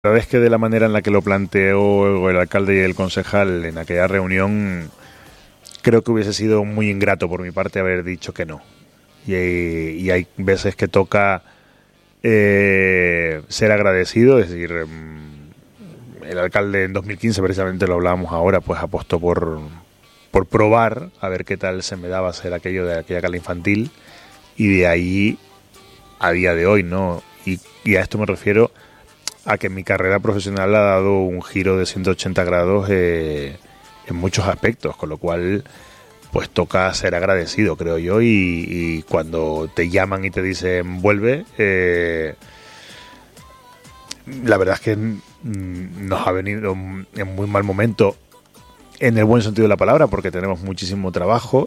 verdad es que de la manera en la que lo planteó el alcalde y el concejal en aquella reunión, creo que hubiese sido muy ingrato por mi parte haber dicho que no. Y hay veces que toca ser agradecido, es decir, el alcalde en 2015, precisamente lo hablábamos ahora, pues apostó por probar a ver qué tal se me daba hacer aquello de aquella gala infantil, y de ahí a día de hoy, ¿no? Y a esto me refiero a que mi carrera profesional ha dado un giro de 180 grados en muchos aspectos, con lo cual pues toca ser agradecido, creo yo, y cuando te llaman y te dicen vuelve, la verdad es que nos ha venido en muy mal momento, en el buen sentido de la palabra, porque tenemos muchísimo trabajo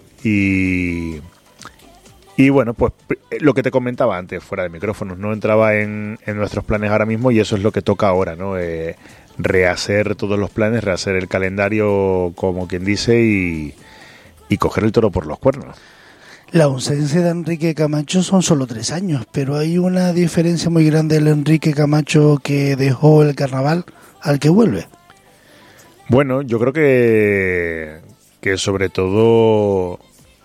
y bueno, pues lo que te comentaba antes, fuera de micrófonos, no entraba en nuestros planes ahora mismo, y eso es lo que toca ahora, ¿no? Rehacer todos los planes, rehacer el calendario, como quien dice, y coger el toro por los cuernos. La ausencia de Enrique Camacho son solo 3 años, pero hay una diferencia muy grande del Enrique Camacho que dejó el carnaval al que vuelve. Bueno, yo creo que sobre todo,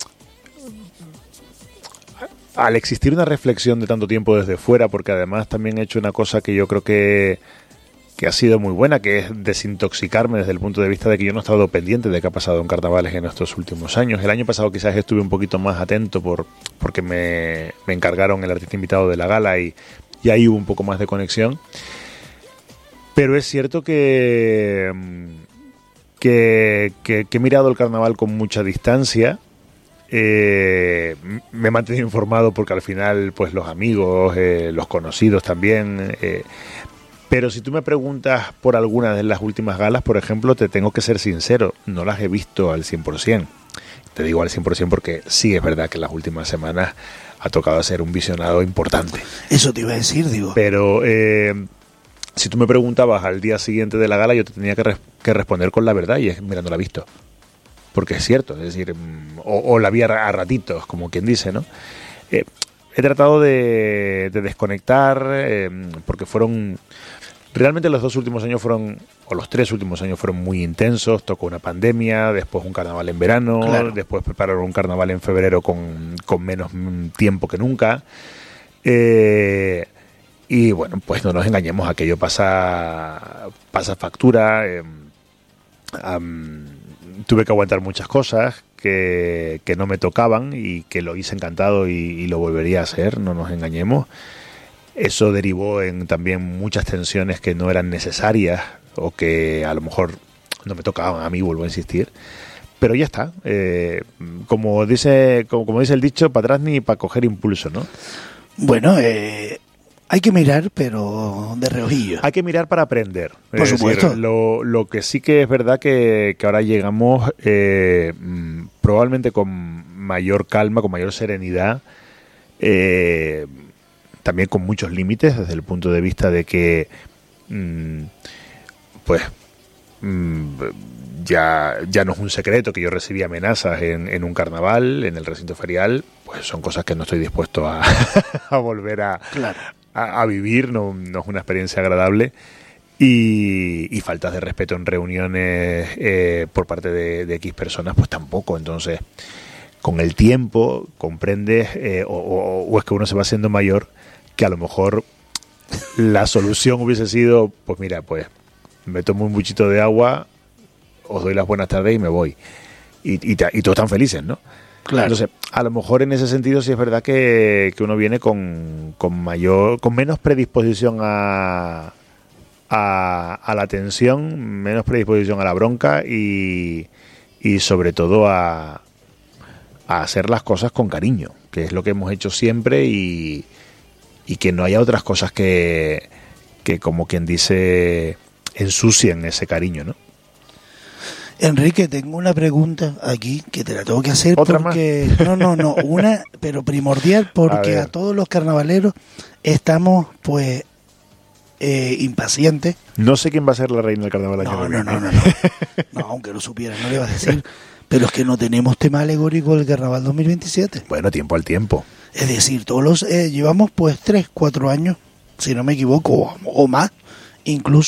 al existir una reflexión de tanto tiempo desde fuera, porque además también he hecho una cosa que yo creo que ha sido muy buena, que es desintoxicarme desde el punto de vista de que yo no he estado pendiente de qué ha pasado en carnavales en estos últimos años. El año pasado quizás estuve un poquito más atento porque me encargaron el artista invitado de la gala y ahí hubo un poco más de conexión. Pero es cierto que he mirado el carnaval con mucha distancia. Me he mantenido informado porque al final pues los amigos, los conocidos también, pero si tú me preguntas por alguna de las últimas galas, por ejemplo, te tengo que ser sincero, no las he visto al 100%. Te digo al 100% porque sí es verdad que en las últimas semanas ha tocado hacer un visionado importante. Eso te iba a decir, digo. Pero si tú me preguntabas al día siguiente de la gala, yo te tenía que responder con la verdad, y es, mira, no la he visto. Porque es cierto, es decir, o la vi a ratitos, como quien dice, ¿no? He tratado de desconectar, porque realmente los 2 últimos años o los 3 últimos años fueron muy intensos. Tocó una pandemia, después un carnaval en verano, claro. Después prepararon un carnaval en febrero con menos tiempo que nunca. Y bueno, pues no nos engañemos, aquello pasa factura. Tuve que aguantar muchas cosas que no me tocaban y que lo hice encantado y lo volvería a hacer, no nos engañemos. Eso derivó en también muchas tensiones que no eran necesarias o que a lo mejor no me tocaban a mí, vuelvo a insistir. Pero ya está. Como dice el dicho, para atrás ni para coger impulso, ¿no? Bueno, hay que mirar, pero de reojillo. Hay que mirar para aprender. Por supuesto. Decir, lo que sí que es verdad que ahora llegamos probablemente con mayor calma, con mayor serenidad, también con muchos límites desde el punto de vista de que ya no es un secreto que yo recibí amenazas en un carnaval, en el recinto ferial. Pues son cosas que no estoy dispuesto a volver a vivir, no es una experiencia agradable, y faltas de respeto en reuniones por parte de X personas, pues tampoco. Entonces, con el tiempo comprendes, o es que uno se va haciendo mayor, que a lo mejor la solución hubiese sido, pues mira, pues me tomo un buchito de agua, os doy las buenas tardes y me voy, y todos están felices, ¿no? Claro. Entonces, a lo mejor en ese sentido sí es verdad que uno viene con menos predisposición a la tensión, menos predisposición a la bronca y sobre todo a hacer las cosas con cariño, que es lo que hemos hecho siempre, y que no haya otras cosas que como quien dice ensucien ese cariño, ¿no? Enrique, tengo una pregunta aquí que te la tengo que hacer. ¿Otra porque no, una, pero primordial, porque a todos los carnavaleros estamos pues impacientes. No sé quién va a ser la reina del carnaval año que viene. No, aunque lo supiera, no le vas a decir. Pero es que no tenemos tema alegórico del carnaval 2027. Bueno, tiempo al tiempo. Es decir, todos llevamos pues 3-4 años, si no me equivoco, o más, incluso